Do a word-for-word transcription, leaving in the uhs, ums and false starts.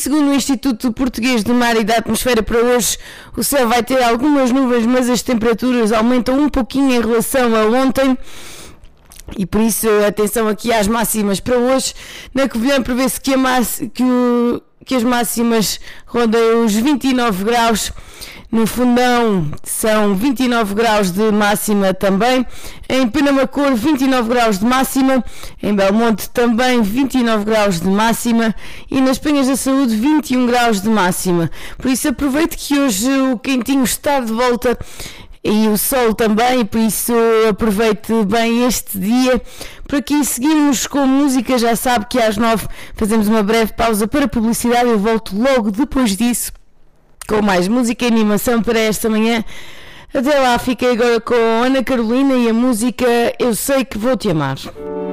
segundo o Instituto Português do Mar e da Atmosfera, para hoje o céu vai ter algumas nuvens, mas as temperaturas aumentam um pouquinho em relação a ontem. E por isso, atenção aqui às máximas para hoje. Na Covilhã prevê-se que, que, que as máximas rondem os vinte e nove graus. No Fundão são vinte e nove graus de máxima também. Em Penamacor, vinte e nove graus de máxima. Em Belmonte também vinte e nove graus de máxima. E nas Penhas da Saúde, vinte e um graus de máxima. Por isso aproveite que hoje o quentinho está de volta e o sol também, por isso aproveite bem este dia. Por aqui seguimos com música, já sabe que às nove fazemos uma breve pausa para publicidade, eu volto logo depois disso com mais música e animação para esta manhã. Até lá, fiquei agora com Ana Carolina e a música Eu Sei Que Vou Te Amar.